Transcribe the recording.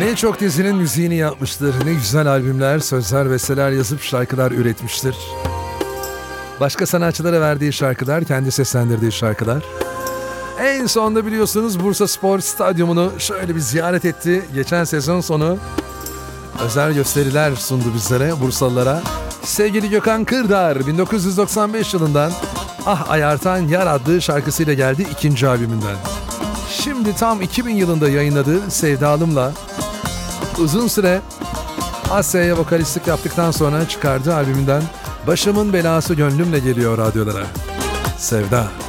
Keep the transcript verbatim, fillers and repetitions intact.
Ne çok dizinin müziğini yapmıştır. Ne güzel albümler, sözler, besteler yazıp şarkılar üretmiştir. Başka sanatçılara verdiği şarkılar, kendi seslendirdiği şarkılar. En sonunda biliyorsunuz Bursa Spor Stadyumunu şöyle bir ziyaret etti. Geçen sezon sonu özel gösteriler sundu bizlere, Bursalılara. Sevgili Gökhan Kırdar bin dokuz yüz doksan beş yılından Ah Ayartan Yar adlı şarkısıyla geldi ikinci albümünden. Şimdi tam iki bin yılında yayınladığı Sevdalım'la uzun süre Asya'ya vokalistlik yaptıktan sonra çıkardığı albümünden Başımın Belası Gönlümle geliyor radyolara. Sevda.